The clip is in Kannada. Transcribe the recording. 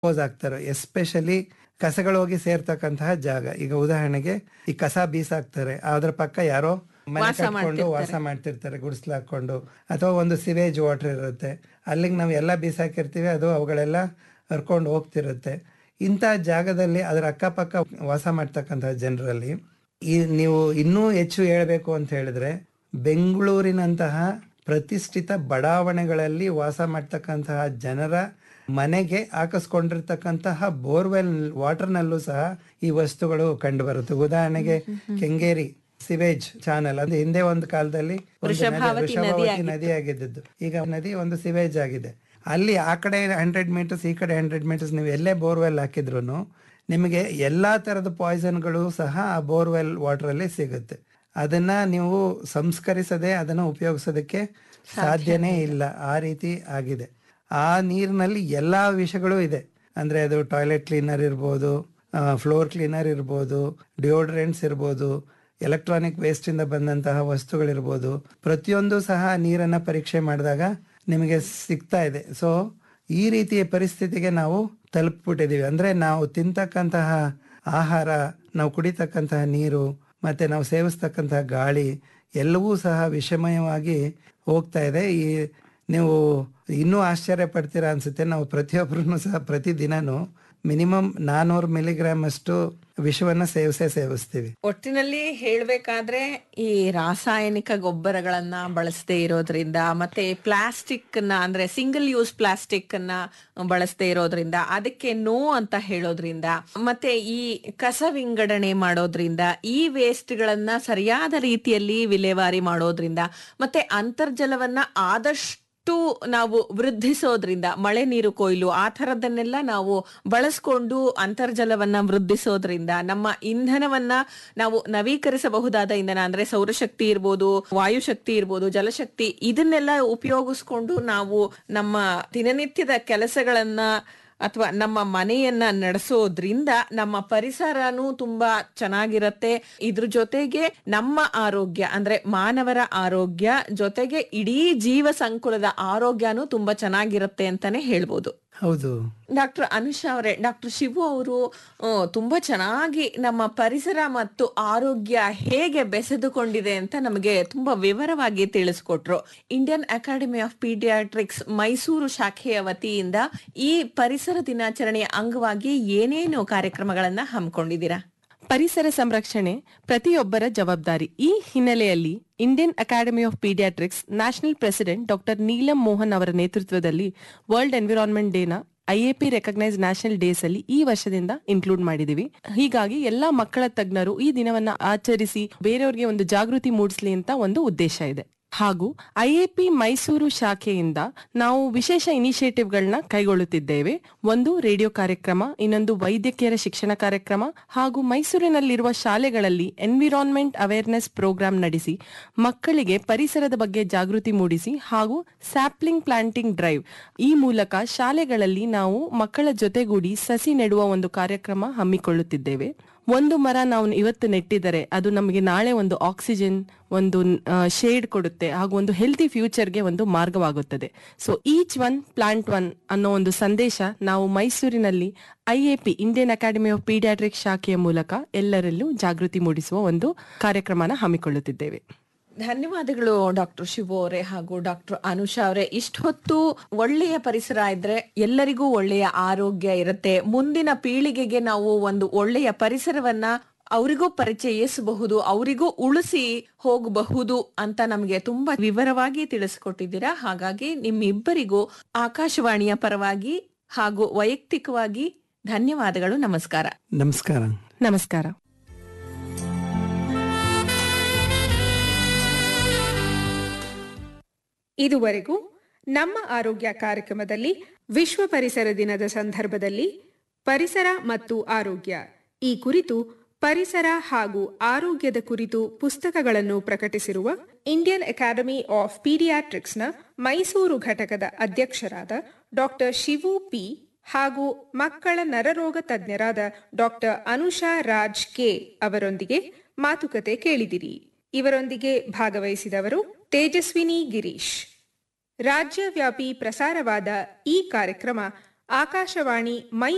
ಡಿಸ್ಪೋಸ್ ಆಗ್ತಾರೆ. ಎಸ್ಪೆಷಲಿ ಕಸಗಳು ಹೋಗಿ ಸೇರ್ತಕ್ಕಂತಹ ಜಾಗ. ಈಗ ಉದಾಹರಣೆಗೆ ಈ ಕಸ ಬೀಸಾಕ್ತಾರೆ, ಅದ್ರ ಪಕ್ಕ ಯಾರೋ ಮನೆ ಕಟ್ಕೊಂಡು ವಾಸ ಮಾಡ್ತಿರ್ತಾರೆ ಗುಡಿಸ್ಲು ಹಾಕೊಂಡು, ಅಥವಾ ಒಂದು ಸಿವೇಜ್ ವಾಟರ್ ಇರುತ್ತೆ, ಅಲ್ಲಿಗೆ ನಾವು ಎಲ್ಲ ಬೀಸಾಕಿರ್ತೀವಿ, ಅದು ಅವುಗಳೆಲ್ಲ ಹರ್ಕೊಂಡು ಹೋಗ್ತಿರುತ್ತೆ. ಇಂಥ ಜಾಗದಲ್ಲಿ ಅದರ ಅಕ್ಕಪಕ್ಕ ವಾಸ ಮಾಡ್ತಕ್ಕಂತಹ ಜನರಲ್ಲಿ ನೀವು ಇನ್ನೂ ಹೆಚ್ಚು ಹೇಳಬೇಕು ಅಂತ ಹೇಳಿದ್ರೆ, ಬೆಂಗಳೂರಿನಂತಹ ಪ್ರತಿಷ್ಠಿತ ಬಡಾವಣೆಗಳಲ್ಲಿ ವಾಸ ಮಾಡ್ತಕ್ಕಂತಹ ಜನರ ಮನೆಗೆ ಹಾಕಿಸ್ಕೊಂಡಿರ್ತಕ್ಕಂತಹ ಬೋರ್ವೆಲ್ ವಾಟರ್ನಲ್ಲೂ ಸಹ ಈ ವಸ್ತುಗಳು ಕಂಡು ಬರುತ್ತೆ. ಉದಾಹರಣೆಗೆ ಕೆಂಗೇರಿ ಸಿವೇಜ್ ಚಾನಲ್, ಅಂದ್ರೆ ಹಿಂದೆ ಒಂದು ಕಾಲದಲ್ಲಿ ವೃಷಭಾವತಿ ನದಿ ಆಗಿದ್ದು, ಈಗ ನದಿ ಒಂದು ಸಿವೇಜ್ ಆಗಿದೆ. ಅಲ್ಲಿ ಆ ಕಡೆ 100 ಮೀಟರ್ಸ್, ಈ ಕಡೆ 100 ಮೀಟರ್ಸ್ ನೀವು ಎಲ್ಲೇ ಬೋರ್ವೆಲ್ ಹಾಕಿದ್ರು ನಿಮಗೆ ಎಲ್ಲಾ ತರದ ಪಾಯ್ಸನ್ಗಳು ಸಹ ಆ ಬೋರ್ವೆಲ್ ವಾಟರ್ ಅಲ್ಲಿ ಸಿಗುತ್ತೆ. ಅದನ್ನ ನೀವು ಸಂಸ್ಕರಿಸದೆ ಅದನ್ನ ಉಪಯೋಗಿಸೋದಕ್ಕೆ ಸಾಧ್ಯನೇ ಇಲ್ಲ, ಆ ರೀತಿ ಆಗಿದೆ. ಆ ನೀರಿನಲ್ಲಿ ಎಲ್ಲಾ ವಿಷಗಳು ಇದೆ. ಅಂದ್ರೆ ಅದು ಟಾಯ್ಲೆಟ್ ಕ್ಲೀನರ್ ಇರ್ಬೋದು, ಫ್ಲೋರ್ ಕ್ಲೀನರ್ ಇರ್ಬೋದು, ಡಿಯೋಡ್ರೆಂಟ್ಸ್ ಇರ್ಬೋದು, ಎಲೆಕ್ಟ್ರಾನಿಕ್ ವೇಸ್ಟ್ ಇಂದ ಬಂದಂತಹ ವಸ್ತುಗಳಿರ್ಬೋದು, ಪ್ರತಿಯೊಂದು ಸಹ ನೀರನ್ನ ಪರೀಕ್ಷೆ ಮಾಡಿದಾಗ ನಿಮಗೆ ಸಿಗ್ತಾ ಇದೆ. ಸೊ ಈ ರೀತಿಯ ಪರಿಸ್ಥಿತಿಗೆ ನಾವು ತಲುಪಿಬಿಟ್ಟಿದೀವಿ. ಅಂದ್ರೆ ನಾವು ತಿಂತಕ್ಕಂತಹ ಆಹಾರ, ನಾವು ಕುಡಿತಕ್ಕಂತಹ ನೀರು, ಮತ್ತೆ ನಾವು ಸೇವಿಸ್ತಕ್ಕಂತಹ ಗಾಳಿ ಎಲ್ಲವೂ ಸಹ ವಿಷಮಯವಾಗಿ ಹೋಗ್ತಾ ಇದೆ. ನೀವು ಇನ್ನೂ ಆಶ್ಚರ್ಯ ಪಡ್ತೀರಾ ಅನ್ಸುತ್ತೆ, ನಾವು ಪ್ರತಿಯೊಬ್ಬರೂ ಸಹ ಪ್ರತಿದಿನನೂ ಮಿನಿಮಮ್ 400 ಮಿಲಿಗ್ರಾಮ್ ಅಷ್ಟು ವಿಷವನ್ನ ಸೇವಿಸ್ತೀವಿ. ಒಟ್ಟಿನಲ್ಲಿ ಹೇಳ್ಬೇಕಾದ್ರೆ ಈ ರಾಸಾಯನಿಕ ಗೊಬ್ಬರಗಳನ್ನ ಬಳಸದೇ ಇರೋದ್ರಿಂದ, ಮತ್ತೆ ಪ್ಲಾಸ್ಟಿಕ್ ನ ಅಂದ್ರೆ ಸಿಂಗಲ್ ಯೂಸ್ ಪ್ಲಾಸ್ಟಿಕ್ ಅನ್ನ ಬಳಸದೇ ಇರೋದ್ರಿಂದ, ಅದಕ್ಕೆ ನೋ ಅಂತ ಹೇಳೋದ್ರಿಂದ, ಮತ್ತೆ ಈ ಕಸ ವಿಂಗಡಣೆ ಮಾಡೋದ್ರಿಂದ, ಈ ವೇಸ್ಟ್ ಗಳನ್ನ ಸರಿಯಾದ ರೀತಿಯಲ್ಲಿ ವಿಲೇವಾರಿ ಮಾಡೋದ್ರಿಂದ, ಮತ್ತೆ ಅಂತರ್ಜಲವನ್ನ ಆದಷ್ಟು ನಾವು ವೃದ್ಧಿಸೋದ್ರಿಂದ, ಮಳೆ ನೀರು ಕೊಯ್ಲು ಆ ಥರದನ್ನೆಲ್ಲ ನಾವು ಬಳಸ್ಕೊಂಡು ಅಂತರ್ಜಲವನ್ನ ವೃದ್ಧಿಸೋದ್ರಿಂದ, ನಮ್ಮ ಇಂಧನವನ್ನ ನಾವು ನವೀಕರಿಸಬಹುದಾದ ಇಂಧನ ಅಂದ್ರೆ ಸೌರಶಕ್ತಿ ಇರ್ಬೋದು, ವಾಯುಶಕ್ತಿ ಇರ್ಬೋದು, ಜಲಶಕ್ತಿ, ಇದನ್ನೆಲ್ಲ ಉಪಯೋಗಿಸ್ಕೊಂಡು ನಾವು ನಮ್ಮ ದಿನನಿತ್ಯದ ಕೆಲಸಗಳನ್ನ ಅಥವಾ ನಮ್ಮ ಮನೆಯನ್ನ ನಡೆಸೋದ್ರಿಂದ ನಮ್ಮ ಪರಿಸರನೂ ತುಂಬಾ ಚೆನ್ನಾಗಿರತ್ತೆ. ಇದ್ರ ಜೊತೆಗೆ ನಮ್ಮ ಆರೋಗ್ಯ ಅಂದ್ರೆ ಮಾನವರ ಆರೋಗ್ಯ ಜೊತೆಗೆ ಇಡೀ ಜೀವ ಸಂಕುಲದ ಆರೋಗ್ಯನೂ ತುಂಬಾ ಚೆನ್ನಾಗಿರುತ್ತೆ ಅಂತಾನೆ ಹೇಳ್ಬೋದು. ಹೌದು ಡಾಕ್ಟರ್ ಅನುಷಾ ಅವರೇ, ಡಾಕ್ಟರ್ ಶಿವು ಅವರು ತುಂಬಾ ಚೆನ್ನಾಗಿ ನಮ್ಮ ಪರಿಸರ ಮತ್ತು ಆರೋಗ್ಯ ಹೇಗೆ ಬೆಸೆದುಕೊಂಡಿದೆ ಅಂತ ನಮಗೆ ತುಂಬಾ ವಿವರವಾಗಿ ತಿಳಿಸ್ಕೊಟ್ರು. Indian academy of paediatrics Mysuru ಶಾಖೆಯ ವತಿಯಿಂದ ಈ ಪರಿಸರ ದಿನಾಚರಣೆಯ ಅಂಗವಾಗಿ ಏನೇನು ಕಾರ್ಯಕ್ರಮಗಳನ್ನ ಹಮ್ಮಿಕೊಂಡಿದ್ದೀರಾ? ಪರಿಸರ ಸಂರಕ್ಷಣೆ ಪ್ರತಿಯೊಬ್ಬರ ಜವಾಬ್ದಾರಿ. ಈ ಹಿನ್ನೆಲೆಯಲ್ಲಿ Indian academy of paediatrics national president doctor Neelam Mohan ಅವರ ನೇತೃತ್ವದಲ್ಲಿ world environment ಡೇನ IAP recognise national days ಅಲ್ಲಿ ಈ ವರ್ಷದಿಂದ ಇನ್ಕ್ಲೂಡ್ ಮಾಡಿದೀವಿ. ಹೀಗಾಗಿ ಎಲ್ಲಾ ಮಕ್ಕಳ ತಜ್ಞರು ಈ ದಿನವನ್ನ ಆಚರಿಸಿ ಬೇರೆಯವರಿಗೆ ಒಂದು ಜಾಗೃತಿ ಮೂಡಿಸಲಿ ಅಂತ ಒಂದು ಉದ್ದೇಶ ಇದೆ. ಹಾಗೂ IAP ಮೈಸೂರು ಶಾಖೆಯಿಂದ ನಾವು ವಿಶೇಷ ಇನಿಷಿಯೇಟಿವ್ಗಳನ್ನ ಕೈಗೊಳ್ಳುತ್ತಿದ್ದೇವೆ. ಒಂದು ರೇಡಿಯೋ ಕಾರ್ಯಕ್ರಮ, ಇನ್ನೊಂದು ವೈದ್ಯಕೀಯರ ಶಿಕ್ಷಣ ಕಾರ್ಯಕ್ರಮ, ಹಾಗೂ ಮೈಸೂರಿನಲ್ಲಿರುವ ಶಾಲೆಗಳಲ್ಲಿ ಎನ್ವಿರಾನ್ಮೆಂಟ್ ಅವೇರ್ನೆಸ್ ಪ್ರೋಗ್ರಾಂ ನಡೆಸಿ ಮಕ್ಕಳಿಗೆ ಪರಿಸರದ ಬಗ್ಗೆ ಜಾಗೃತಿ ಮೂಡಿಸಿ, ಹಾಗೂ ಸ್ಯಾಪ್ಲಿಂಗ್ ಪ್ಲಾಂಟಿಂಗ್ ಡ್ರೈವ್, ಈ ಮೂಲಕ ಶಾಲೆಗಳಲ್ಲಿ ನಾವು ಮಕ್ಕಳ ಜೊತೆಗೂಡಿ ಸಸಿ ನೆಡುವ ಒಂದು ಕಾರ್ಯಕ್ರಮ ಹಮ್ಮಿಕೊಳ್ಳುತ್ತಿದ್ದೇವೆ. ಒಂದು ಮರ ನಾವು ಇವತ್ತು ನೆಟ್ಟಿದರೆ ಅದು ನಮಗೆ ನಾಳೆ ಒಂದು ಆಕ್ಸಿಜನ್, ಒಂದು ಶೇಡ್ ಕೊಡುತ್ತೆ, ಹಾಗೂ ಒಂದು ಹೆಲ್ತಿ ಫ್ಯೂಚರ್ಗೆ ಒಂದು ಮಾರ್ಗವಾಗುತ್ತದೆ. So each one plant one ಅನ್ನೋ ಒಂದು ಸಂದೇಶ ನಾವು ಮೈಸೂರಿನಲ್ಲಿ IAP Indian academy of paediatrics ಶಾಖೆಯ ಮೂಲಕ ಎಲ್ಲರಲ್ಲೂ ಜಾಗೃತಿ ಮೂಡಿಸುವ ಒಂದು ಕಾರ್ಯಕ್ರಮನ ಹಮ್ಮಿಕೊಳ್ಳುತ್ತಿದ್ದೇವೆ. ಧನ್ಯವಾದಗಳು ಡಾಕ್ಟರ್ ಶಿವು ಅವರೇ ಹಾಗೂ ಡಾಕ್ಟರ್ ಅನುಷಾ ಅವರೇ. ಇಷ್ಟೊತ್ತು ಒಳ್ಳೆಯ ಪರಿಸರ ಇದ್ರೆ ಎಲ್ಲರಿಗೂ ಒಳ್ಳೆಯ ಆರೋಗ್ಯ ಇರುತ್ತೆ. ಮುಂದಿನ ಪೀಳಿಗೆಗೆ ನಾವು ಒಂದು ಒಳ್ಳೆಯ ಪರಿಸರವನ್ನ ಅವರಿಗೂ ಪರಿಚಯಿಸಬಹುದು, ಅವರಿಗೂ ಉಳಿಸಿ ಹೋಗಬಹುದು ಅಂತ ನಮಗೆ ತುಂಬಾ ವಿವರವಾಗಿ ತಿಳಿಸಿಕೊಟ್ಟಿದ್ದೀರಾ. ಹಾಗಾಗಿ ನಿಮ್ಮಿಬ್ಬರಿಗೂ ಆಕಾಶವಾಣಿಯ ಪರವಾಗಿ ಹಾಗೂ ವೈಯಕ್ತಿಕವಾಗಿ ಧನ್ಯವಾದಗಳು. ನಮಸ್ಕಾರ. ನಮಸ್ಕಾರ. ನಮಸ್ಕಾರ. ಇದುವರೆಗೂ ನಮ್ಮ ಆರೋಗ್ಯ ಕಾರ್ಯಕ್ರಮದಲ್ಲಿ ವಿಶ್ವ ಪರಿಸರ ದಿನದ ಸಂದರ್ಭದಲ್ಲಿ ಪರಿಸರ ಮತ್ತು ಆರೋಗ್ಯ ಈ ಕುರಿತು ಪರಿಸರ ಹಾಗೂ ಆರೋಗ್ಯದ ಕುರಿತು ಪುಸ್ತಕಗಳನ್ನು ಪ್ರಕಟಿಸಿರುವ ಇಂಡಿಯನ್ ಅಕಾಡೆಮಿ ಆಫ್ ಪೀಡಿಯಾಟ್ರಿಕ್ಸ್ನ ಮೈಸೂರು ಘಟಕದ ಅಧ್ಯಕ್ಷರಾದ ಡಾಕ್ಟರ್ ಶಿವು ಪಿ ಹಾಗೂ ಮಕ್ಕಳ ನರರೋಗ ತಜ್ಞರಾದ ಡಾಕ್ಟರ್ ಅನುಷಾ ರಾಜ್ ಕೆ ಅವರೊಂದಿಗೆ ಮಾತುಕತೆ ಕೇಳಿದಿರಿ. ಇವರೊಂದಿಗೆ ಭಾಗವಹಿಸಿದವರು ತೇಜಸ್ವಿನಿ ಗಿರೀಶ್. ರಾಜ್ಯವ್ಯಾಪಿ ಪ್ರಸಾರವಾದ ಈ ಕಾರ್ಯಕ್ರಮ ಆಕಾಶವಾಣಿ